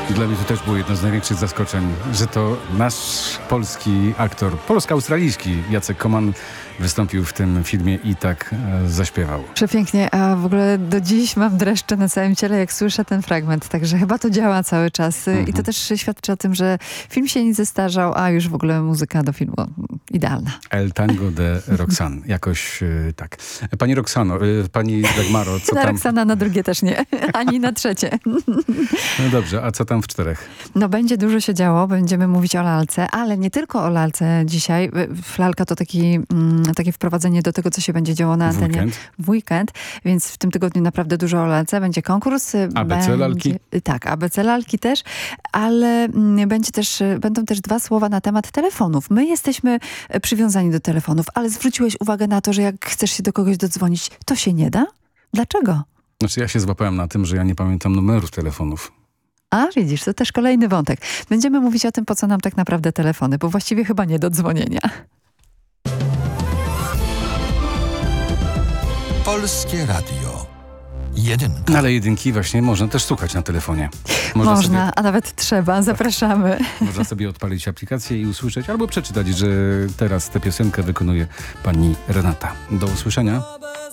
Dla mnie to też było jedno z największych zaskoczeń, że to nasz polski aktor, polsko-australijski Jacek Koman wystąpił w tym filmie i tak zaśpiewał. Przepięknie, a w ogóle do dziś mam dreszcze na całym ciele, jak słyszę ten fragment, także chyba to działa cały czas. I to też świadczy o tym, że film się nie zestarzał, a już w ogóle muzyka do filmu idealna. El Tango de Roxanne, jakoś tak. Pani Roxano, pani Dagmaro, co na tam? Roxana na drugie też nie, ani na trzecie. No dobrze, a co tam w czterech? No będzie dużo się działo, będziemy mówić o lalce, ale nie tylko o lalce dzisiaj. Lalka to takie wprowadzenie do tego, co się będzie działo na antenie w weekend, więc w tym tygodniu naprawdę dużo o lalce. Będzie konkurs. ABC lalki? Tak, ABC lalki też, ale będą też dwa słowa na temat telefonów. My jesteśmy przywiązani do telefonów, ale zwróciłeś uwagę na to, że jak chcesz się do kogoś dodzwonić, to się nie da? Dlaczego? Znaczy ja się złapałem na tym, że ja nie pamiętam numerów telefonów. A widzisz, to też kolejny wątek. Będziemy mówić o tym, po co nam tak naprawdę telefony, bo właściwie chyba nie do dzwonienia. Polskie Radio. Jedynka. Ale jedynki właśnie można też słuchać na telefonie. Można, a nawet trzeba. Zapraszamy. Można sobie odpalić aplikację i usłyszeć albo przeczytać, że teraz tę piosenkę wykonuje pani Renata. Do usłyszenia.